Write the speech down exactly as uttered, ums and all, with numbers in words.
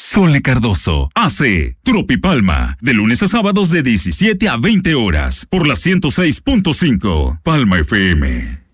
Sole Cardoso hace Tropipalma, de lunes a sábados de diecisiete a veinte horas, por la ciento seis punto cinco, Palma F M.